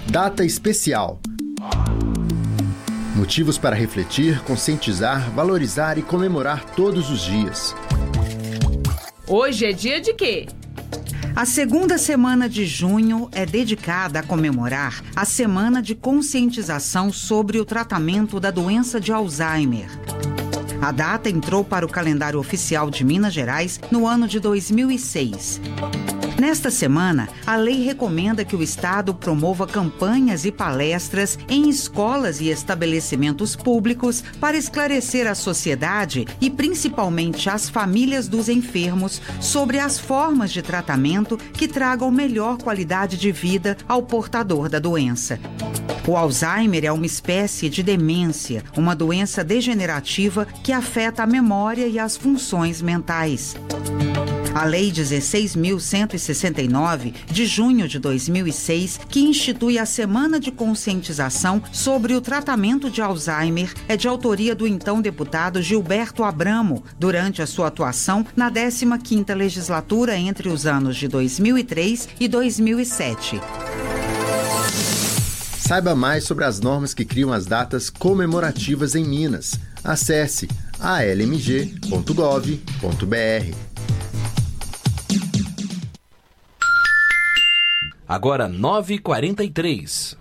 Data especial. Motivos para refletir, conscientizar, valorizar e comemorar todos os dias. Hoje é dia de quê? A segunda semana de junho é dedicada a comemorar a Semana de Conscientização sobre o Tratamento da Doença de Alzheimer. A data entrou para o calendário oficial de Minas Gerais no ano de 2006. Nesta semana, a lei recomenda que o Estado promova campanhas e palestras em escolas e estabelecimentos públicos para esclarecer a sociedade e principalmente as famílias dos enfermos sobre as formas de tratamento que tragam melhor qualidade de vida ao portador da doença. O Alzheimer é uma espécie de demência, uma doença degenerativa que afeta a memória e as funções mentais. A Lei 16.169, de junho de 2006, que institui a Semana de Conscientização sobre o Tratamento de Alzheimer, é de autoria do então deputado Gilberto Abramo, durante a sua atuação na 15ª legislatura entre os anos de 2003 e 2007. Saiba mais sobre as normas que criam as datas comemorativas em Minas. Acesse almg.gov.br. Agora 9h43.